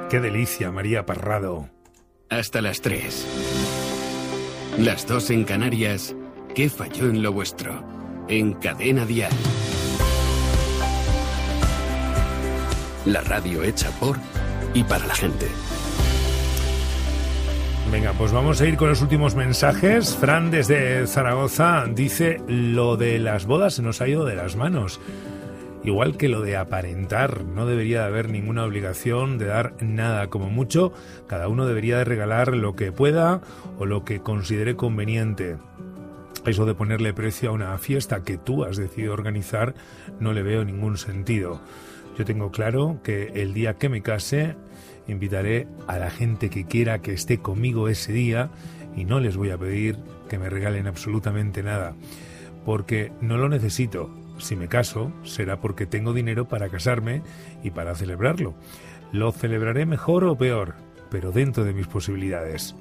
Qué delicia, María Parrado. Hasta las 3. Las 2 en Canarias. ¿Qué falló en lo vuestro? En Cadena Dial. La radio hecha por y para la gente. Venga, pues vamos a ir con los últimos mensajes. Fran, desde Zaragoza, dice: lo de las bodas se nos ha ido de las manos. Igual que lo de aparentar, no debería de haber ninguna obligación de dar nada. Como mucho, cada uno debería de regalar lo que pueda o lo que considere conveniente. Eso de ponerle precio a una fiesta que tú has decidido organizar, no le veo ningún sentido. Yo tengo claro que el día que me case, invitaré a la gente que quiera que esté conmigo ese día y no les voy a pedir que me regalen absolutamente nada, porque no lo necesito. Si me caso, será porque tengo dinero para casarme y para celebrarlo. Lo celebraré mejor o peor, pero dentro de mis posibilidades.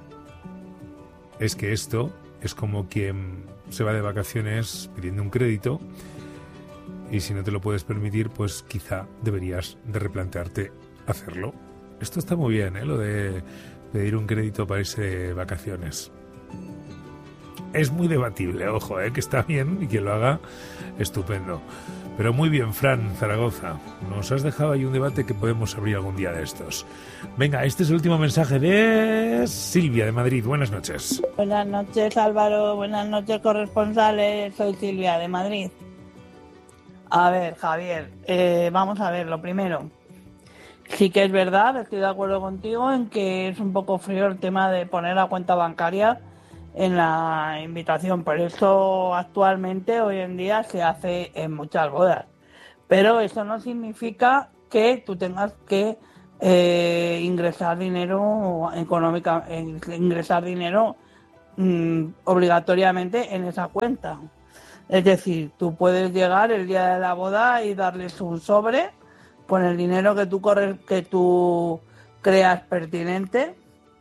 Es que esto es como quien se va de vacaciones pidiendo un crédito y si no te lo puedes permitir, pues quizá deberías de replantearte hacerlo. Esto está muy bien, lo de pedir un crédito para irse de vacaciones. Es muy debatible, ojo, que está bien y quien lo haga, estupendo. Pero muy bien, Fran, Zaragoza. Nos has dejado ahí un debate que podemos abrir algún día de estos. Venga, este es el último mensaje de Silvia, de Madrid. Buenas noches. Buenas noches, Álvaro. Buenas noches, corresponsales. Soy Silvia, de Madrid. A ver, Javier, vamos a ver, lo primero. Sí que es verdad, estoy de acuerdo contigo en que es un poco frío el tema de poner la cuenta bancaria en la invitación, pero eso actualmente, hoy en día, se hace en muchas bodas. Pero eso no significa que tú tengas que ingresar dinero obligatoriamente en esa cuenta. Es decir, tú puedes llegar el día de la boda y darles un sobre con el dinero que tú creas pertinente.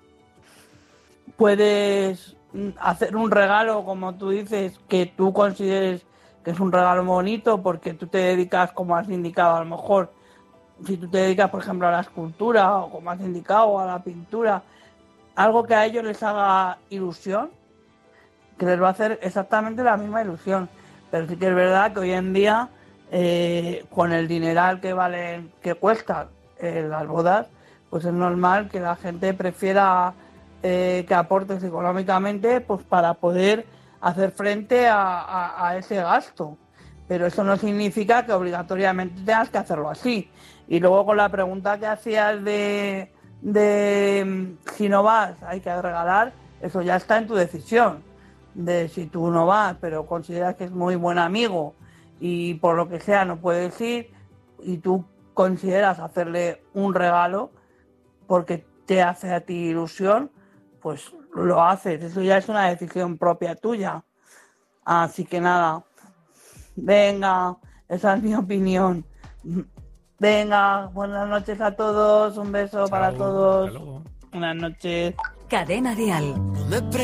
Puedes hacer un regalo, como tú dices, que tú consideres que es un regalo bonito porque tú te dedicas, como has indicado, a lo mejor, si tú te dedicas, por ejemplo, a la escultura o como has indicado, a la pintura, algo que a ellos les haga ilusión, que les va a hacer exactamente la misma ilusión. Pero sí que es verdad que hoy en día, con el dineral que cuesta las bodas, pues es normal que la gente prefiera que aportes económicamente, pues para poder hacer frente a ese gasto. Pero eso no significa que obligatoriamente tengas que hacerlo así. Y luego con la pregunta que hacías de si no vas hay que regalar, eso ya está en tu decisión. De si tú no vas, pero consideras que es muy buen amigo y por lo que sea no puedes ir y tú consideras hacerle un regalo porque te hace a ti ilusión, pues lo haces. Eso ya es una decisión propia tuya. Así que nada, venga, esa es mi opinión. Venga, buenas noches a todos, un beso. Chao, para todos. Buenas noches. Cadena Dial.